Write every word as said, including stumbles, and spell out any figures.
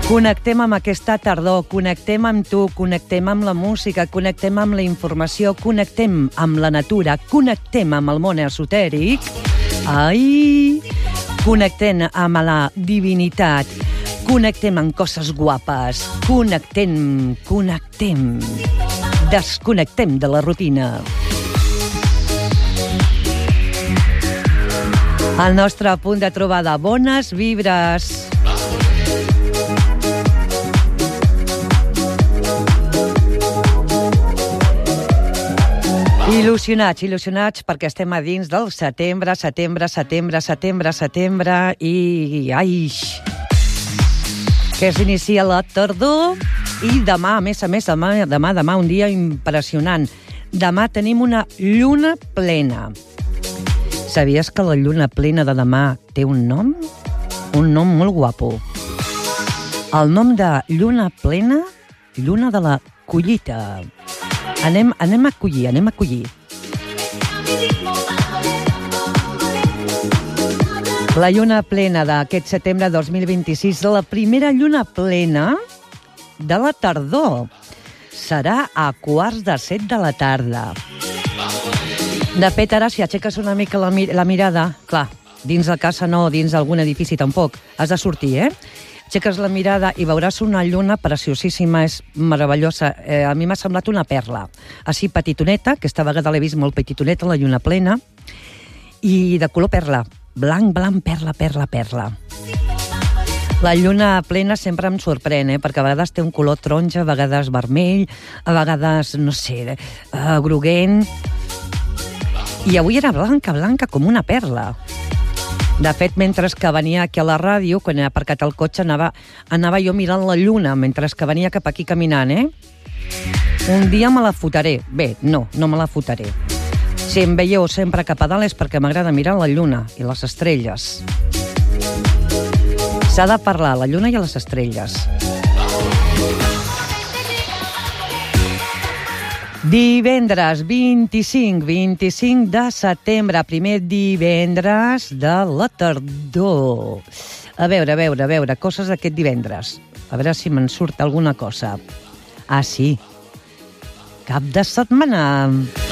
Connectem amb aquesta tardor, connectem amb tu, connectem amb la música, connectem amb la informació, connectem amb la natura, connectem amb el món esotèric. Ai! Connectem amb la divinitat, connectem amb coses guapes, connectem, connectem, desconnectem de la rutina. El nostre punt de trobada, bones vibres. Il·lusionats, il·lusionats, perquè estem a dins del setembre, setembre, setembre, setembre, setembre, i... ai! Que s'inicia la tardor, i demà, a més a més, demà, demà, demà, un dia impressionant. Demà tenim una lluna plena. Sabies que la lluna plena de demà té un nom? Un nom molt guapo. El nom de lluna plena, lluna de la collita. Anem, anem a collir, anem a collir. La lluna plena d'aquest setembre dos mil vint-i-sis, la primera lluna plena de la tardor, serà a quarts de set de la tarda. De fet, ara, si aixeques una mica la, mir la mirada, clar, dins de casa no, dins d'algun edifici tampoc, has de sortir, eh? Aixeques la mirada i veuràs una lluna preciosíssima, és meravellosa. Eh, a mi m'ha semblat una perla. Així petitoneta, aquesta vegada l'he vist molt petitoneta, la lluna plena, i de color perla. Blanc, blanc, perla, perla, perla. La lluna plena sempre em sorprèn, eh? Perquè a vegades té un color taronja, a vegades vermell, a vegades, no sé, uh, groguent. I avui era blanca, blanca, com una perla. De fet, mentre que venia aquí a la ràdio, quan he aparcat el cotxe, anava, anava jo mirant la lluna, mentre que venia cap aquí caminant, eh? Un dia me la fotaré. Bé, no, no me la fotaré. Si em veieu sempre cap a dalt és perquè m'agrada mirar la lluna i les estrelles. S'ha de parlar, la lluna i les estrelles. Divendres vint-i-cinc, vint-i-cinc de setembre, primer divendres de la tardor. A veure, a veure, a veure, coses d'aquest divendres. A veure si me'n surt alguna cosa. Ah, sí. Cap de setmana.